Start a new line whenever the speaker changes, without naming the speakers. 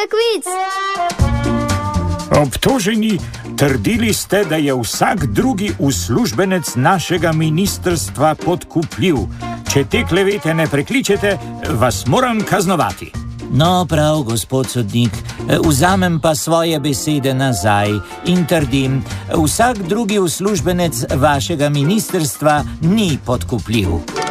kviz.
Obtoženi, trdili ste, da je vsak drugi uslužbenec našega ministrstva podkupljiv. Če te klevete ne prekličete, vas moram kaznovati.
No, prav, gospod sodnik, vzamem pa svoje besede nazaj in trdim, vsak drugi uslužbenec vašega ministrstva ni podkupljiv.